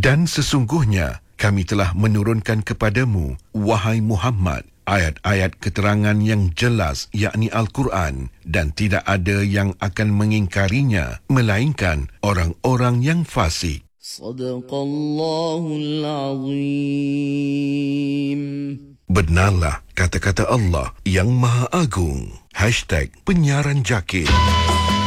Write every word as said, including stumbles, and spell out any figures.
Dan sesungguhnya kami telah menurunkan kepadamu, wahai Muhammad, ayat-ayat keterangan yang jelas, yakni Al-Quran, dan tidak ada yang akan mengingkarinya melainkan orang-orang yang fasik. Sadaqallahul Azim. Benarlah kata-kata Allah yang Maha Agung. Hashtag Penyiaran Jakir.